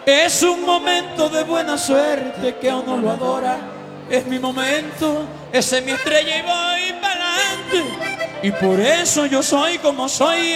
Es un momento de buena suerte que a uno lo adora. Es mi momento, esa es mi estrella y voy para adelante. Y por eso yo soy como soy.